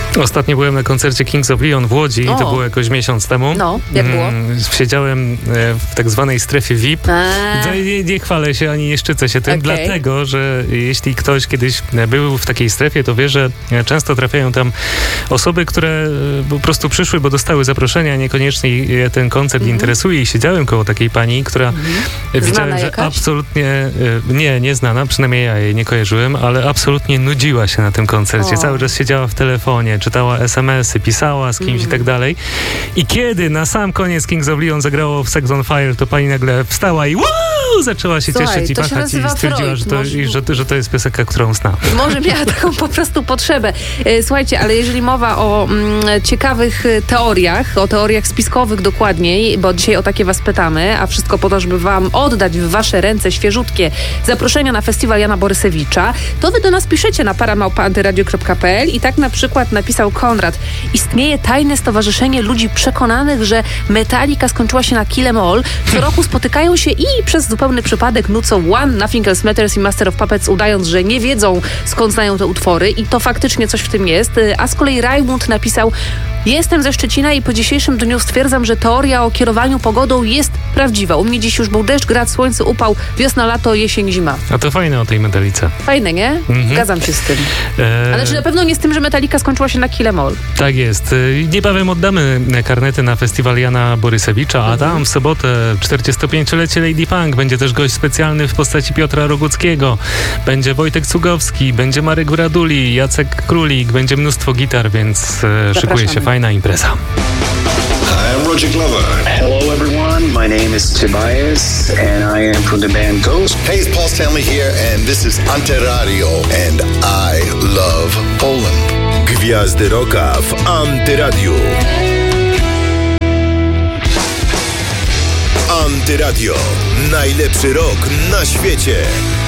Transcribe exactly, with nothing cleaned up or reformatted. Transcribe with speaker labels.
Speaker 1: Ostatnio byłem na koncercie Kings of Leon w Łodzi i to było jakoś miesiąc temu.
Speaker 2: No, jak było?
Speaker 1: Mm, siedziałem w tak zwanej strefie V I P. Nie, nie chwalę się ani nie szczycę się tym, okay. dlatego, że jeśli ktoś kiedyś był w takiej strefie, to wie, że często trafiają tam osoby, które po prostu przyszły, bo dostały zaproszenia, niekoniecznie ten koncert mm-hmm. interesuje i siedziałem koło takiej pani, która mm-hmm. widziałem, że
Speaker 2: jakaś?
Speaker 1: absolutnie, nie, nie znana, przynajmniej ja jej nie kojarzyłem, ale absolutnie nudziła się na tym koncercie. O. Cały czas siedziała w telefonie, czytała es em esy, pisała z kimś mm. i tak dalej. I kiedy na sam koniec Kings of Leon zagrało w Sex on Fire, to pani nagle wstała i wow, zaczęła się
Speaker 2: Słuchaj,
Speaker 1: cieszyć i machać i stwierdziła,
Speaker 2: Freud.
Speaker 1: że to,
Speaker 2: Może...
Speaker 1: i, że, że to jest piosenka, którą zna.
Speaker 2: Może miała taką po prostu potrzebę. Słuchajcie, ale jeżeli mowa o mm, ciekawych teoriach, o teoriach spiskowych dokładniej, bo dzisiaj o takie was pytamy, a wszystko po to, żeby wam oddać w wasze ręce świeżutkie zaproszenia na festiwal Jana Borysewicza, to wy do nas piszecie na paramałpa antyradio kropka pe el i tak na przykład napisał Konrad: istnieje tajne stowarzyszenie ludzi przekonanych, że Metallica skończyła się na Kill 'Em All. Co roku spotykają się i przez zupełny przypadek nucą One, Nothing Else Matters i Master of Puppets, udając, że nie wiedzą, skąd znają te utwory, i to faktycznie coś w tym jest. A z kolei Rajmund napisał: jestem ze Szczecina i po dzisiejszym dniu stwierdzam, że teoria o kierowaniu pogodą jest prawdziwa. U mnie dziś już był deszcz, grad, słońce, upał, wiosna, lato, jesień, zima.
Speaker 1: A to fajne o tej Metallice.
Speaker 2: Fajne, nie? Mhm. Zgadzam się z tym. E... Ale czy na pewno nie z tym, że Metallica skończyła się na Kill 'Em All?
Speaker 1: Tak jest. Niebawem oddamy karnety na festiwal Jana Borysewicza, a tam w sobotę czterdziestopięciolecie Lady Punk. Będzie też gość specjalny w postaci Piotra Roguckiego. Będzie Wojtek Cugowski, będzie Marek Graduli, Jacek Królik, będzie mnóstwo gitar, więc szykuje się fajna impreza.
Speaker 3: Hi, I'm Roger Glover.
Speaker 4: Hello everyone, my name is Tobias and I am from the band Ghost.
Speaker 3: Hey, it's Paul Stanley here and this is Antyradio and I love Poland.
Speaker 5: Gwiazdy rocka w Antyradiu. Antyradio. Najlepszy rock na świecie.